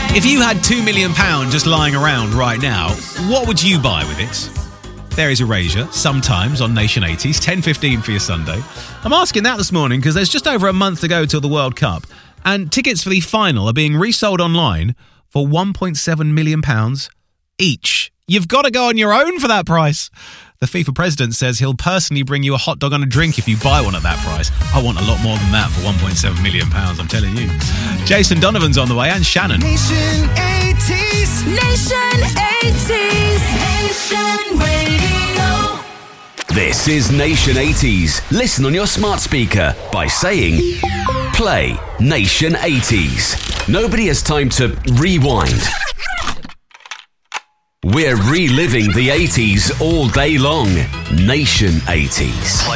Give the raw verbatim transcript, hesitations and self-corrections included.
If you had two million pounds just lying around right now, what would you buy with it? There is Erasure, sometimes on Nation eighties, ten fifteen for your Sunday. I'm asking that this morning because there's just over a month to go till the World Cup, and tickets for the final are being resold online for one point seven million pounds each. You've got to go on your own for that price. The FIFA president says he'll personally bring you a hot dog and a drink if you buy one at that price. I want a lot more than that for one point seven million pounds, I'm telling you. Jason Donovan's on the way, and Shannon. Nation eighties. Nation eighties. Nation Radio. This is Nation eighties. Listen on your smart speaker by saying, play Nation eighties. Nobody has time to rewind. We're reliving the eighties all day long. Nation eighties.